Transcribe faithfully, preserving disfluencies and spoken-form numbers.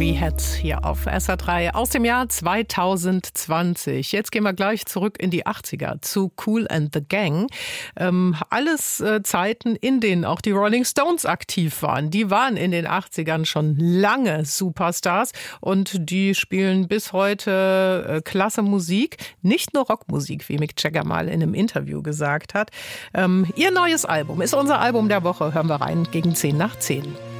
Three Heads hier auf S R drei aus dem Jahr zweitausendzwanzig. Jetzt gehen wir gleich zurück in die achtziger zu Kool and the Gang. Ähm, alles äh, Zeiten, in denen auch die Rolling Stones aktiv waren. Die waren in den achtzigern schon lange Superstars und die spielen bis heute äh, klasse Musik. Nicht nur Rockmusik, wie Mick Jagger mal in einem Interview gesagt hat. Ähm, ihr neues Album ist unser Album der Woche. Hören wir rein gegen zehn nach zehn.